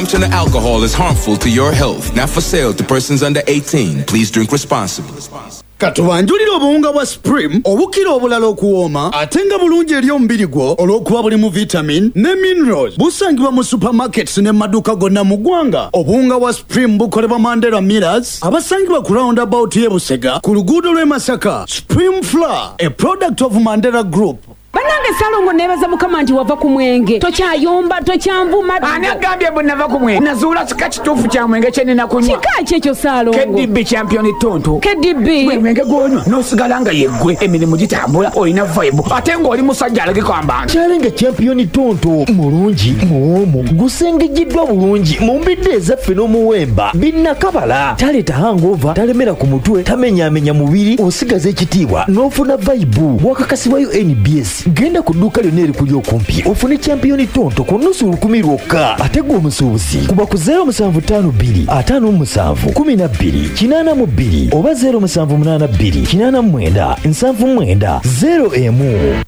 Consumption of alcohol is harmful to your health. Not for sale to persons under 18. Please drink responsibly. Katubanjulira obuwunga bwa Supreme obukira obulala okuwooma ate nga bulungi eri omubiri gwo olw'okuba bulimu vitamin ne minerals. Busangibwa mu supermarkets ne maduuka gonna mu ggwanga. Obuwunga bwa Supreme bukolebwa Mandela Millers abasangibwa ku roundabout y'e Busega ku luguudo lw'e Masaka. Supreme Flour, a product of Mandela Group. Banange Salongo nebaza mukama nti wava ku mwenge tokyayomba tokyanvuma ani agambye bwe nava ku mwenge nazuula kika kituufu kya mwenge kye nina kunywa kika kyekyo Salongo KDB champion tonto KDB bwe mwenge gwonywa n'osigala nga yeggwe emirimu gitambula olina vibe ate ng'oli musajja alageko ambantu Challenge champion tonto mulungi muwomu gusengejiddwa bulungi mu mbidde ezaffe n'omuwemba binnakabala taleta hangover talemera ku mutwe tamenyaamenya mubiri osigaza ekitiibwa n'ofuna vibe wakakasibwayo NBS genda ku dduuka lyonna erikuli okumpi ofune champion tonto ku nnusu 10 lwokka ate gwe omusuubuzi kuba ku 0752 57 12 82 oba 0782 89 79 0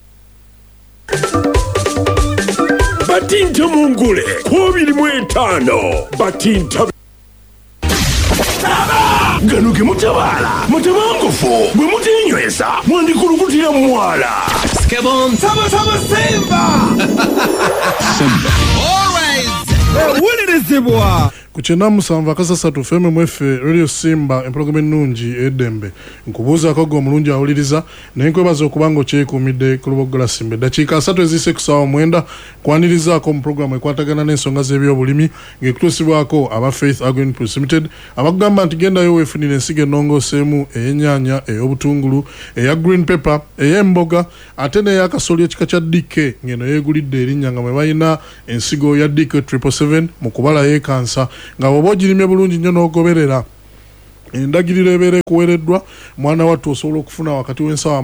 Batinta mungule 25 Batinta ganuke mutabala mutabangufu bwe mutinywesa mwandikulukutira mwala Skebon Saba Simba Simba Always Wulirizibwa Kuchena musanva kasasatu feme mwefe Radio Simba empologome nungi edembe nkubuuza ko mulungi awuliriza nenkwebaza okubango kyekumidde ku lubogola Simba dakiika 3 ezise kusawa mwenda kwanirizaako mu programu ekwatagana n'ensonga z'ebyobulimi ng'ekutuusibwako aba Faith Agri Limited abagamba nti gendayo weefunire ensigo ennongoseemu ey'ennyaanya ey'obutungulu eya green pepper ey'emboga ate n'ey'akasolya ekika kya DK ng'eno yeegulidde erinnya nga mwe balina ensigo ya DK 777 mu kubala yeekansa nga bobogirimye bulungi nnyo n'ogoberera endagiriro ebeera ekuweereddwa mwana wattu osobola okufuna wakati w'ensawa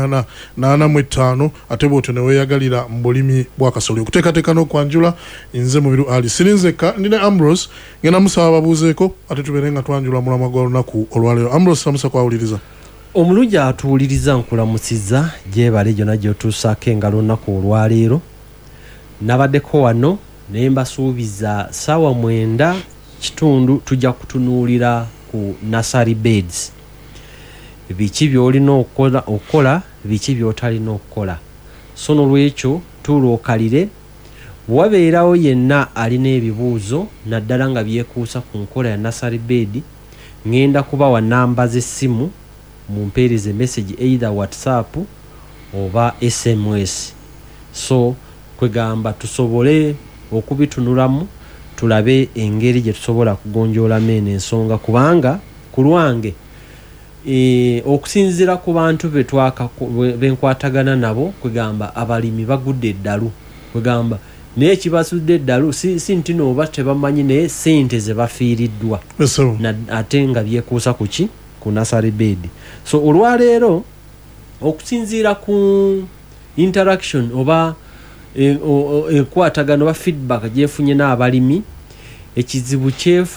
45 ate bw'otyo ne weeyagalira mu bulimi bw'akasolya okuteekateeka n'okwanjula nze mubiru ali sirinzeka ndi ne Ambrose ngenda musaba babuuzeeko ate tubeere nga twanjula mulamwa gwa lunaku olwaleero. Ambrose samusa kwawuliriza omulungi atuwuliriza nkulamusiza gyebale gyonna gy'otuusaako engalo lunaku olwaleero nabaddeko wano naye mbasuubiza ssaawa 9 tujja kutunuulira ku nursery beds biki by'olina okukola biki by'otalina okukola so n'olwekyo tuulookalire wabeerawo yenna alina ebibuuzo naddala nga byekuusa ku nkola ya nursery bed ngenda kubawa namba z'essimu mumpeereze message either WhatsApp oba SMS so kwegamba tusobole okubitunulamu tulabe engeri gye tusobola kugonjoolamu eno ensonga kubanga ku lwange okusinziira ku bantu benkwatagana nabo kwegamba abalimi bagudde eddalu kwegamba naye kibasudde eddalu si nti nooba tebamanyi naye sente ze bafiiriddwa ate nga byekuusa ku ki ku nursery bed so olwaleero okusinziira ku interaction oba ekwatagano ba feedback gyefunye n'abalimi ekizibu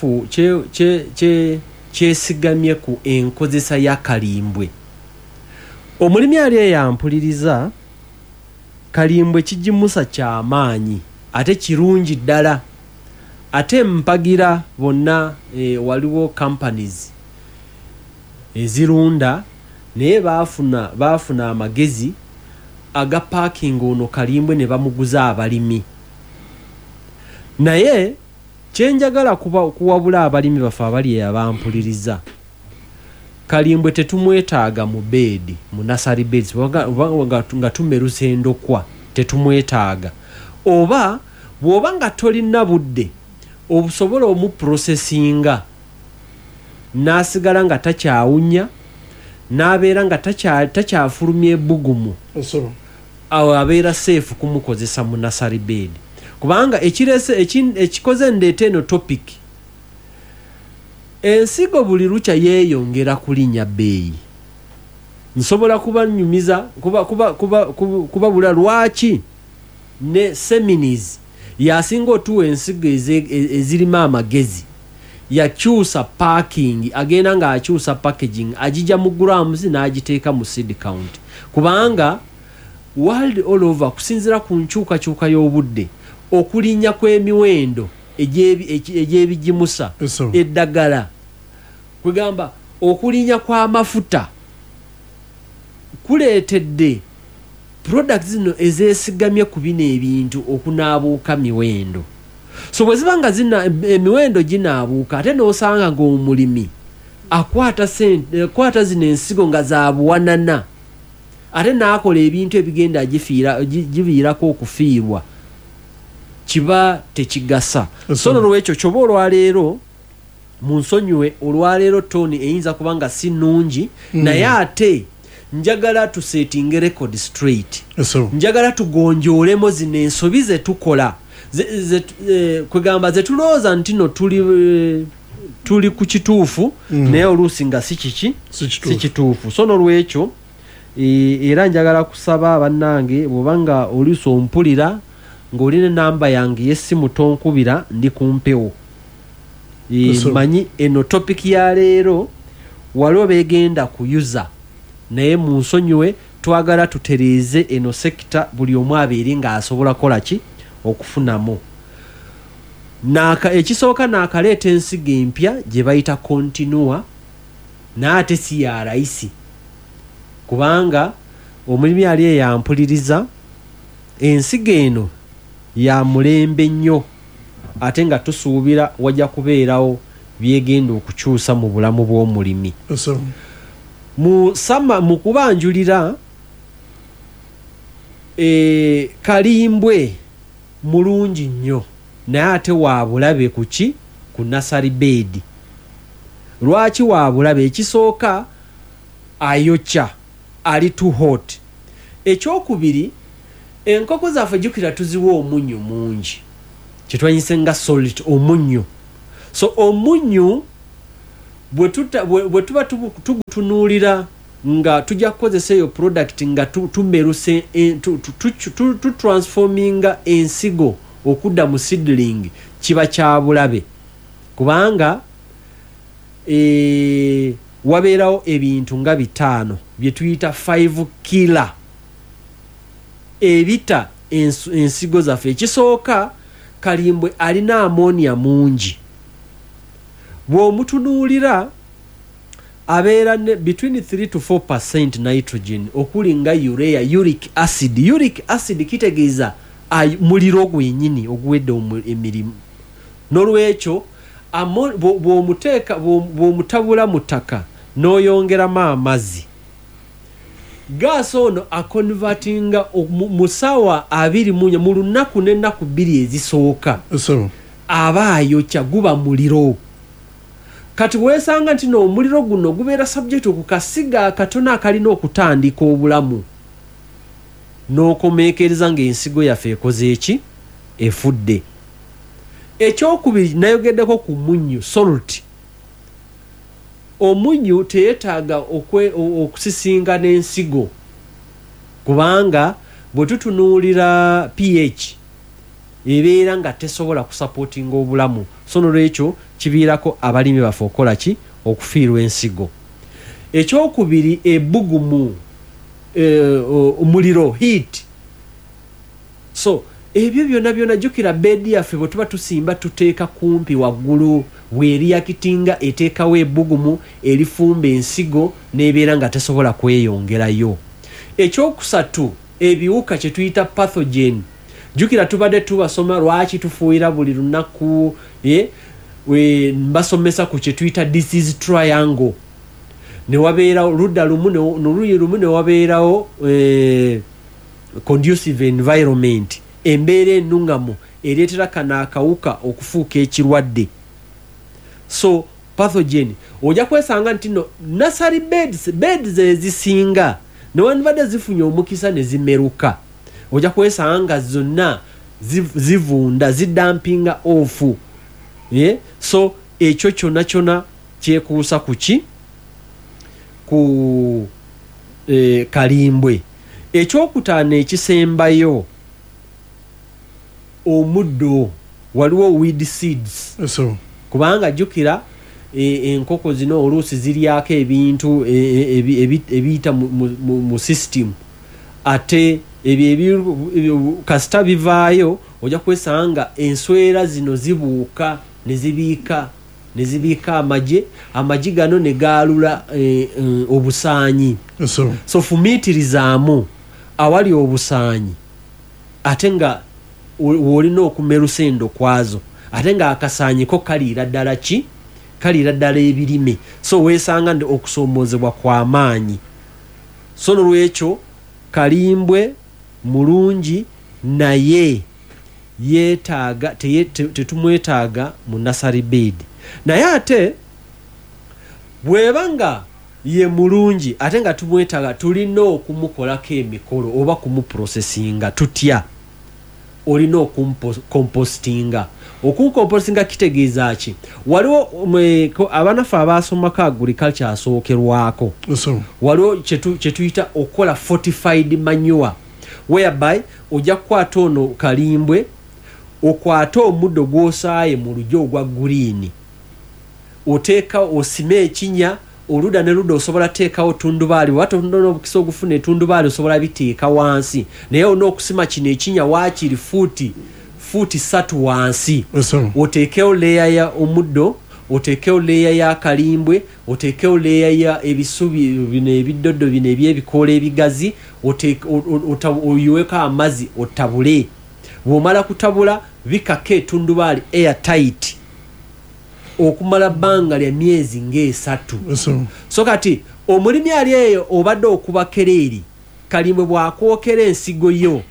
kyesigamye ku enkozesa y'akalimbwe. Omulimi ali eyampuliriza kalimbwe kijimusa ky'amaanyi ate kirungi ddala ate mpagira bonna waliwo companies ezirunda naye baafuna amagezi aga parking ono kalimbwe ne bamuguza abalimi naye kyenjagala kuwabula abalimi bafe abali abampuliriza kalimbwe tetumwetaaga mu bedi mu nursery beds nga tumerusa endokwa tetumwetaaga oba bw'oba nga tolina budde obusobola omuprocesinga n'asigala nga takyawunya n'abeera nga takyafulumya ebbugumu awo abeera safe kumukozesa mu nursery bed kubanga ekikoze ndeeta eno topic ensigo buli lukya yeeyongera kulinnya bbeeyi nsobola kubanyumiza kubabula lwaki ne seminis yasinga otuwa ensigo ezirimu amagezi yakyusa parking agenda nga akyusa packaging ajija mu grams n'agiteeka mu seed count kubanga world all over kusinzira ku nkyukakyuka y'obudde okulinnya kw'emiwendo egy'ebigimusa eddagala kwegamba okulinya kw'amafuta kuleetedde products zino ezeesigamye ku bino ebintu okunaabuuka miwendo. So bwe ziba nga emiwendo ginaabuuka ate n'osanga ng'omulimi akwata zino ensigo nga zaabuwanana ate n'akola ebintu ebigenda giviirako okufiirwa kiba tekigasa. So n'olwekyo kyoba olwaleero mu nsonyiwe olwaleero tooni eyinza kuba nga si nnungi naye ate njagala tusetinge record straight. Njagala tugonjoolemo zino ensobi ze tukola kwegamba ze tulowooza nti no tuli ku kituufu naye oluusi nga si kituufu. So n'olwekyo era njagala kusaba bannange bw'obanga oluusi ompulira ng'olina enamba yange y'essimu tonkubira ndi ku mpewo. Manyi eno topic ya leero waliwo beegenda kuyuza naye mu nsonyiwe twagala tutereeze eno sekita buli omu abeere ng'asobola kola ki okufunamu. Ekisooka n'akaleeta ensigo empya gye bayita kontinua n'ate si ya rayisi kubanga omulimi ali eyampuliriza ensigo eno ya mulembe nnyo ate nga tusuubira wajja kubeerawo byegenda okukyusa mu bulamu bw'omulimi. Mu kubanjulira kalimbwe mulungi nnyo naye ate waabulabe kuki ku nasari bed. Lwaki waabulabe? Ekisooka ayokya ali too hot. Ekyokubiri enkoko zaffe jjukira tuziwa omunyu mungi kyetwanyise nga salt omunyu. So omunyu bwe tuba tugutunuulira nga tujja kukozesa eyo product nga tumeruse transforminga ensigo okudda mu seedling kiba kya bulabe kubanga wabeerawo ebintu nga 5 bye tuyita 5 killer ebita ensigo zaffe. Ekisooka kalimbwe alina ammonia mungi bw'omutunuulira abeera between 3 to 4% nitrogen okuli nga urea, uric acid kitegeeza muliro gwennyini oguwedde emirimu. N'olwekyo bw'omutabula mu ttaka n'oyongeramu amazzi gaasi ono akonvatinga mu ssaawa 24 mu lunaku n'ennaku 2 ezisooka aba ayokya guba muliro. Kati weesanga nti n'omuliro guno gubeera subject ku kasiga akatono akalina okutandika obulamu n'okomeekereza ng'ensigo yaffe ekoze eki efudde. Ekyokubiri nayogeddeko ku munnyu salt. Omunyu teyeetaaga okusisinga n'ensigo kubanga bwe tutunuulira pH ebeera nga tesobola kusapootinga obulamu. So n'olwekyo kiviirako abalimi baffe okukola ki okufiirwa ensigo. Ekyokubiri ebbugumu omuliro heat. So ebyo byonna jjukira bedi yaffe bwe tuba tusimba tuteeka kumpi waggulu bw'eriyakitinga eteekawo ebbugumu erifumba ensigo n'ebeera nga tesobola kweyongerayo. Ekyokusatu ebiwuka kye tuyita pathogen. Jjukira tubadde tubasoma lwaki tufuuyira buli lunaku mbasomesa ku kye tuyita disease triangle. Ne wabeerawo ludda lumu n'oluuyi lumu ne wabeerawo conducive environment, embeera ennungamu ereetera kana akawuka okufuuka ekirwadde. So pathogen ojja kwesanga nti no nursery beds ezisinga newandibadde zifunye omukisa ne zimeruka ojja kwesanga zonna zivunda zidampinga ofu. So ekyo kyonna kyekuusa kuki ku kalimbwe. Ekyokutaano ekisembayo omuddo waliwo weed seeds. Kubanga jjukira enkoko zino oluusi ziryako ebintu ebiyita mu system ate ebyo kasita bivaayo ojja kwesanga enswera zino zibuuka ne zibiika amagi gano ne gaalula obusaanyi. So fumiitirizaamu awali obusaanyi ate nga olina okumerusa endokwazo ate nga akasaanyi ko kaliira ddala ki? Kaliira ddala ebirime. So weesanga ndi okusoomoozebwa kw'amaanyi. So nolwekyo kalimbwe mulungi naye yeetaaga tetumwetaaga mu nursery bed. Naye ate bw'ebanga ye mulungi ate nga tumwetaaga tulina okumukolako emikolo oba kumuprocesinga tutya. Olina okumpostinga. Okumpostinga kitegeeza ki? Waliwo abanafu abaasomako agriculture asookerwako. Waliwo kye tuyita okola fortified manure whereby ojja kukwata ono kalimbwe okwata omuddo gw'osaaye mu lujja ogwa green oteeka osime ekinya oluda ne luda osobola teekawo tundubaali wata n'obukisa ogufuna etundubaali osobola biteeka wansi naye olina okusima kino ekinya waakiri fuuti 3 wansi oteekewo leeya ya omuddo oteekewo leeya ya kalimbwe oteekewo leeya ya ebisubi bino ebidoddo bino ebyebikoola ebigazi oyiweko amazzi otabule. Bw'omala kutabula bikako etundubaali airtight okumala bbanga lya myezi nga3. So kati omulimi ali eyo obadde okuba kereeri kalimbwe bw'akwokera ensigo yo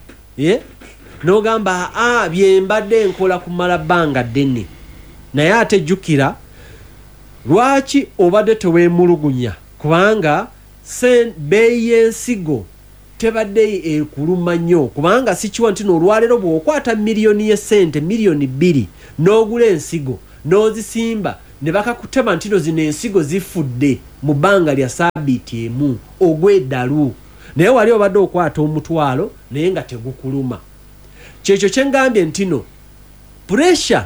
n'ogamba byembadde nkola kumala bbanga ddene naye ate jjukira lwaki obadde teweemulugunya kubanga bbeeyi y'ensigo tebadde ekuluma nnyo kubanga sikiwa nti n'olwaleero bw'okwata miliyoni y'essente miliyoni 2 n'ogula ensigo n'ozisimba ne bakakutema ntino zino ensigo zifudde mu bbanga lya saabiiti emu ogw'eddalu naye wali obadde okwata omutwalo naye nga tegukuluma. Kyekyo kye ngambye ntino pressure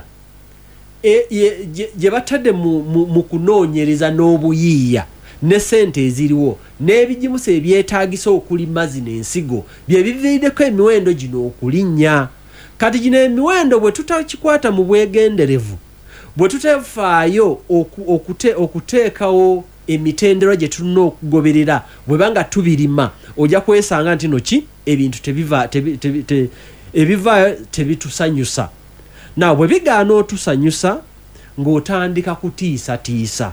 gye batadde mu kunoonyereza n'obuyiiya ne sente eziriwo n'ebigimusa ebyetaagisa okulima zino ensigo bye biviiriddeko emiwendo gino okulinnya. Kati gino emiwendo bwe tutakikwata mu bwegenderevu bwe tutafaayo okuteekawo emitendera gye tulina okugoberera bwe banga tubirima ojja kwesanga nti noki ebintu ebivaayo tebitusanyusa. Nawe bwe bigaana otusanyusa ng'otandika kutiisatiisa.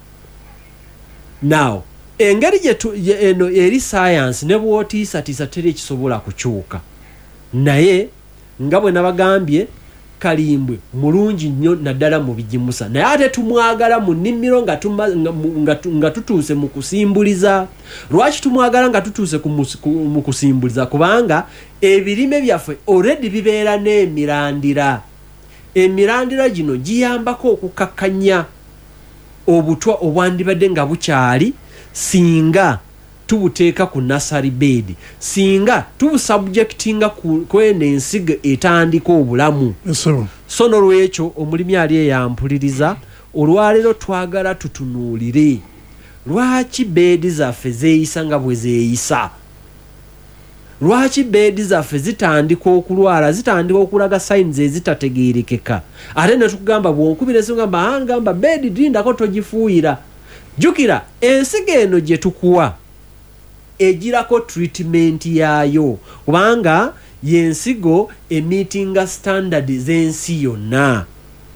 Now engeri eno eri science ne bw'otiisatiisa teri ekisobola kukyuka naye nga bwe nabagambye kalimbwe mulungi nnyo naddala mu bigimusa naye ate tumwagala mu nnimiro nga tutuuse mu kusimbuliza. Lwaki tumwagala nga tutuuse mu kusimbuliza? Kubanga ebirime byaffe already bibeera n'emirandira. Emirandira gino giyambako okukakkanya obutwa obwandibadde nga bukyali singa tubuteeka ku nursery bed singa tubusubjectinga kwene ensigo etandika obulamu. So nolwekyo omulimi ali eyampuliriza olwaleero twagala tutunuulire lwaki beedi zaffe zeeyisa nga bwe zeeyisa. Lwaki beedi zaffe zitandika okulwala zitandika okulaga signs ezitategeerekeka ate ne tukugamba bw'onkubira esingamba ngamba beedi lindako togifuuyira. Jjukira ensigo eno gye tukuwa egirako treatment yaayo kubanga yensigo emiitinga standard z'ensi yonna.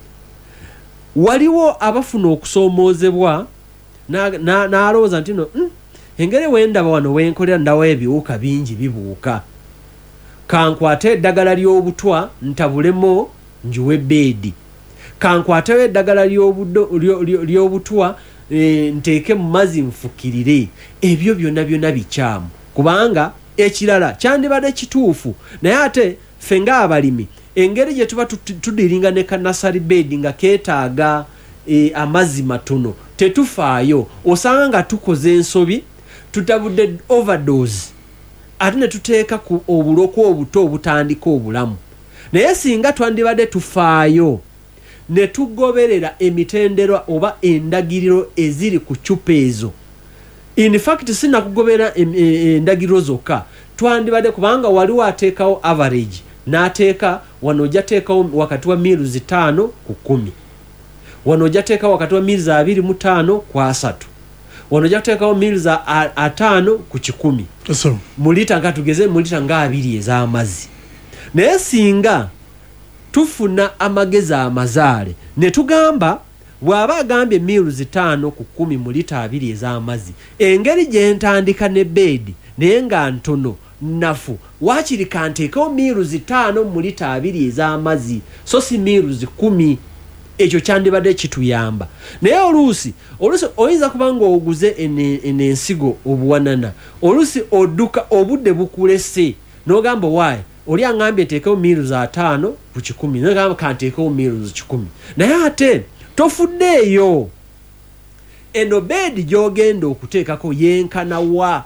Waliwo abafuna okusoomoozebwa n'alowooza nti no engeri wendaba wano wenkolera ndawo ebiwuka bingi bibuuka kankwate eddagala ly'obutwa ntabulemo njuwe beedi kankwatewo eddagala ly'obutwa nteeke mu mazzi nfukirire. Ebyo byonna bikyamu kubanga ekirala kyandibadde kituufu naye ate ffe ng'abalimi engeri gye tuba tudiringa ne kanasari bed nga keetaaga amazzi matono tetufaayo osanga nga tukoze ensobi tutabudde overdose ate ne tuteeka ku obuloko obuto obutandika obulamu. Naye singa twandibadde tufaayo ne tugoberera emitendera oba endagiriro eziri ku cupa ezo, in fact sinakugobera endagiriro zokka twandibadde kubanga waliwo ateekawo average n'ateeka wano ojja teekawo wakati wa miles 5 ku 10 wano ojja teekawo wakati wa miles 25 ku 3 wano ojja kuteekawo miles 5 ku 10 mulita nga tugeze mulita nga 2 ez'amazzi naye singa tufuna amagezi amazaale ne tugamba bw'aba agambye miles 5 ku 10 mu lita 2 ez'amazzi engeri gye ntandika ne bedi naye nga ntono nafu waakiri kanteekawo miles 5 mu lita 2 ez'amazzi so si miles 10 ekyo kyandibadde kituyamba naye oluusi oyinza kubanga oguze ensigo obuwanana oluusi odduka obudde bukulese n'ogamba waayi oli aŋambye nteekawo miles 5 ku 10 n'ogamba kanteekawo miles 10 naye ate tofuddeeyo eno bedi gy'ogenda okuteekako yenkanawa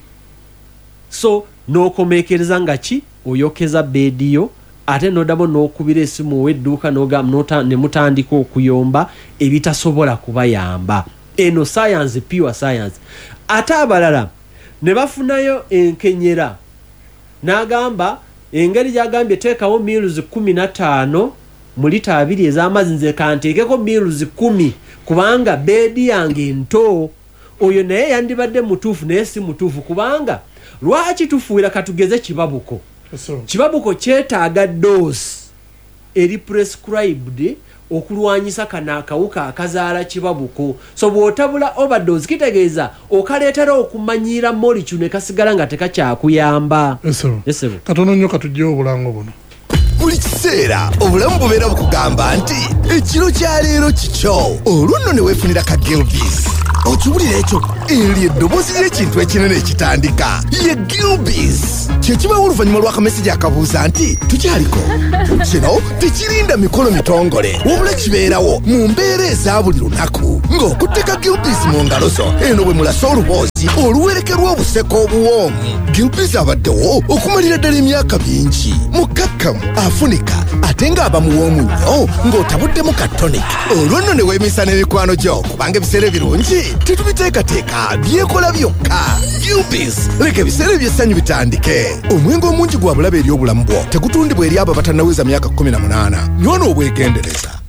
so n'okomeekereza nga ki oyokeza bediyo ate nodabo n'okubira esimu ow'edduuka ne mutandika okuyomba ebitasobola kubayamba eno science pure science ate abalala ne bafunayo enkenyera n'agamba engeri gy'agambye teekawo miles 15 mu lita 2 ez'amazzi nze kanteekeko miles 10 kubanga bedi yange nto oyo naye yandibadde mutuufu naye si mutuufu kubanga lwaki tufuuyira katugeze kibabuko kibabuko kyetaaga dose eri prescribed okulwanyisa kana akawuka akazaala kibabuko so bw'otabula overdose kitegeeza okaleetera okumanyira molecule ne kasigala nga tekakyakuyamba katono nnyo katugyewo obulango buno buli kiseera obulamu bubeera bukugamba nti ekiro kya leero kikyo olwo nno ne weefunira ka Gilbis okiwulira ekyo eryo eddoboozi ly'ekintu ekinene ekitandika ye Gilbis kyekibawo oluvannyuma lw'akamesegi akabuuza nti tukyaliko kino tekirinda mikolo mitongole wabula kibeerawo mu mbeera eza buli lunaku ng'okutte ka Gilbis mu ngalo zo eno bwe mulasa oluboozi oluwerekerwa obuseko obuwoomu Gilbis abaddewo okumalira ddala emyaka mingi mukkakkamu afunika ate ng'aba muwoomu nnyo ng'otabuddemu ka tonic olwo nno ne weemisa n'emikwano gyo kubanga ebiseera ebirungi tetubiteekateeka byekola byokka Gilbis leka ebiseera eby'essanyu bitandike omwenge omungi gwa bulabe eri obulamu bwo tegutundibwa eri abo abatannaweza myaka 18 nywona obwegendereza